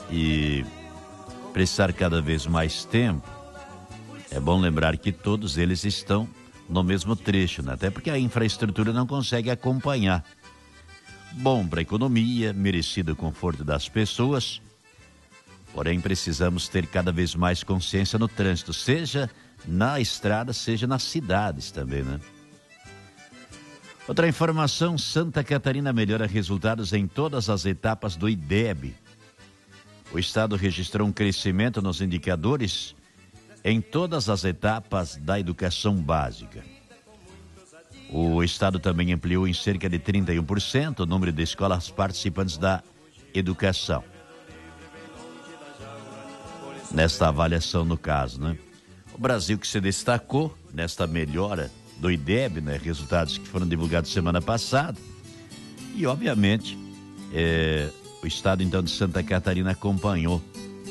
e precisar cada vez mais tempo, é bom lembrar que todos eles estão no mesmo trecho, né? Até porque a infraestrutura não consegue acompanhar. Bom para a economia, merecido conforto das pessoas, porém precisamos ter cada vez mais consciência no trânsito, seja na estrada, seja nas cidades também, né? Outra informação, Santa Catarina melhora resultados em todas as etapas do IDEB. O estado registrou um crescimento nos indicadores em todas as etapas da educação básica. O estado também ampliou em cerca de 31% o número de escolas participantes da educação. Nesta avaliação, no caso, né? O Brasil que se destacou nesta melhora do IDEB, né? Resultados que foram divulgados semana passada. E, obviamente, o estado, então, de Santa Catarina acompanhou,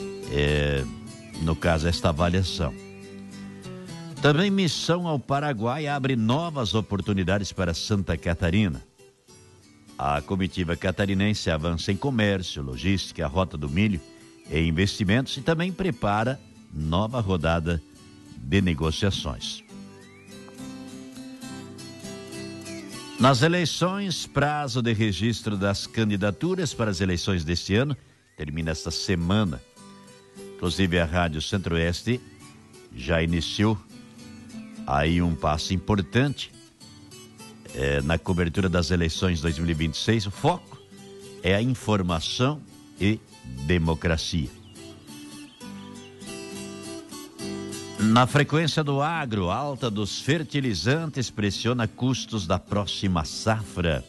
no caso, esta avaliação. Também missão ao Paraguai abre novas oportunidades para Santa Catarina. A comitiva catarinense avança em comércio, logística, rota do milho e investimentos e também prepara nova rodada de negociações. Nas eleições, prazo de registro das candidaturas para as eleições deste ano termina esta semana. Inclusive a Rádio Centro-Oeste já iniciou aí um passo importante na cobertura das eleições 2026. O foco é a informação e democracia. Na frequência do agro, alta dos fertilizantes pressiona custos da próxima safra.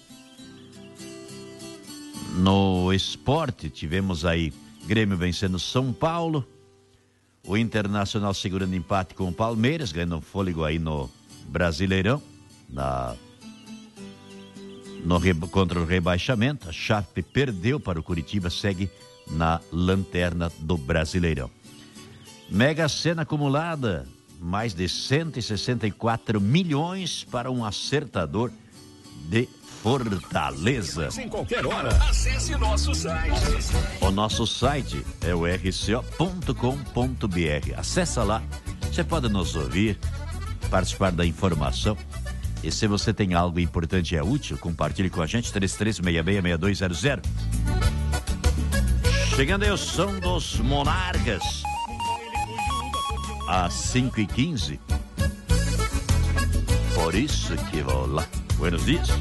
No esporte, tivemos aí Grêmio vencendo São Paulo, o Internacional segurando empate com o Palmeiras, ganhando fôlego aí no Brasileirão, contra o rebaixamento. A Chape perdeu para o Curitiba, segue na lanterna do Brasileirão. Mega Sena acumulada, mais de 164 milhões para um acertador de Fortaleza. Em qualquer hora, acesse nosso site. O nosso site é o rco.com.br. Acessa lá, você pode nos ouvir, participar da informação. E se você tem algo importante e é útil, compartilhe com a gente, 33666200. Chegando aí o som dos Monarcas, às 5h15. Por isso que vou lá. Buenos dias.